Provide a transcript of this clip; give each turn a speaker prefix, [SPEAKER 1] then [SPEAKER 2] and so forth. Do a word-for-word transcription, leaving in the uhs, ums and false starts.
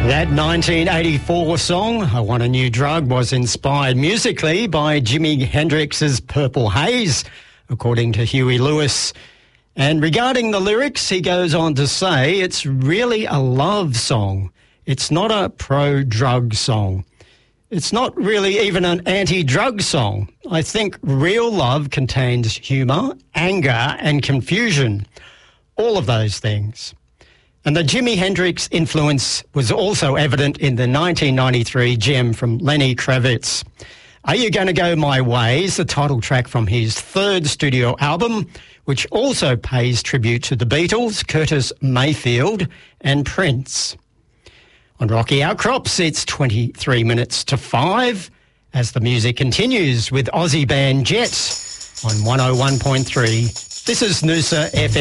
[SPEAKER 1] That nineteen eighty-four song, I Want a New Drug, was inspired musically by Jimi Hendrix's Purple Haze, according to Huey Lewis. And regarding the lyrics, he goes on to say, it's really a love song. It's not a pro-drug song. It's not really even an anti-drug song. I think real love contains humour, anger and confusion. All of those things. And the Jimi Hendrix influence was also evident in the nineteen ninety-three gem from Lenny Kravitz. Are You Gonna Go My Way is the title track from his third studio album, which also pays tribute to the Beatles, Curtis Mayfield and Prince. On Rocky Outcrops, it's twenty-three minutes to five as the music continues with Aussie band Jet on one oh one point three. This is Noosa F M.